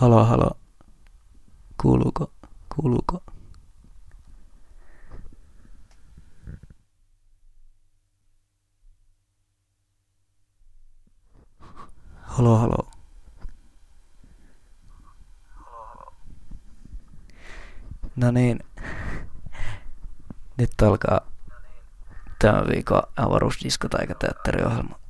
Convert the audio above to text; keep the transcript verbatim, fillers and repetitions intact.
Halo, halo. Kuuluuko? Kuuluuko? Halo, halo. No niin, nyt alkaa tämän viikon avaruusdiskotaikateatteriohjelma.